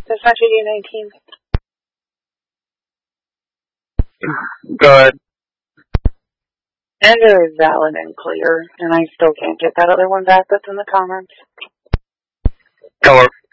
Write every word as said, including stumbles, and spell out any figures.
Dispatcher U nineteen. Go ahead. Ender is valid and clear, and I still can't get that other one back that's in the comments. Color.